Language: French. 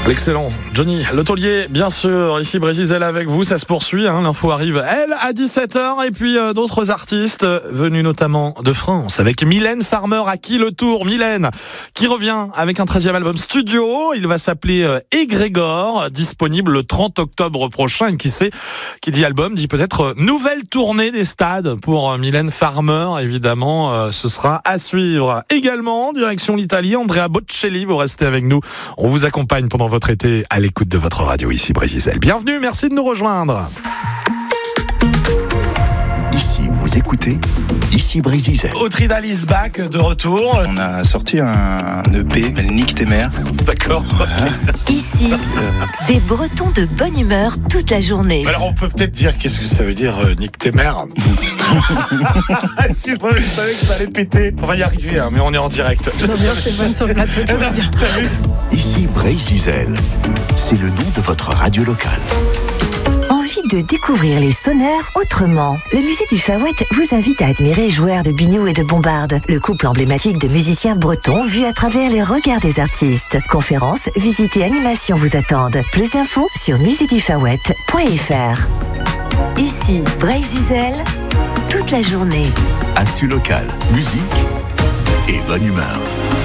L'excellent Johnny Le Taulier, bien sûr, ici Brésil avec vous, ça se poursuit, l'info arrive, elle, à 17h, et puis d'autres artistes venus notamment de France, avec Mylène Farmer, à qui le tour, Mylène, qui revient avec un 13e album studio, il va s'appeler Égrégore, disponible le 30 octobre prochain, et qui sait, qui dit album, dit peut-être nouvelle tournée des stades pour Mylène Farmer, évidemment, ce sera à suivre. Également, direction l'Italie, Andrea Bocelli, vous restez avec nous, on vous accompagne pendant votre été à l'écoute de votre radio ici Brésil. Bienvenue, merci de nous rejoindre. Ici, vous écoutez Ici Brésil. Autry Dali's back, de retour. On a sorti un EP, Nique tes mères. D'accord. Voilà. Ici, des Bretons de bonne humeur toute la journée. Alors on peut peut-être dire qu'est-ce que ça veut dire nique tes mères. Si je savais que ça allait péter. On va y arriver, mais on est en direct. L'ambiance est bonne sur le plateau, tout va bien. Ici Brésil. C'est le nom de votre radio locale. Envie de découvrir les sonneurs autrement? Le musée du Faouët vous invite à admirer Joueurs de Biniou et de Bombarde, le couple emblématique de musiciens bretons vu à travers les regards des artistes. Conférences, visites et animations vous attendent. Plus d'infos sur muséedufawet.fr. Ici, Brésil, toute la journée. Actu local, musique et bonne humeur.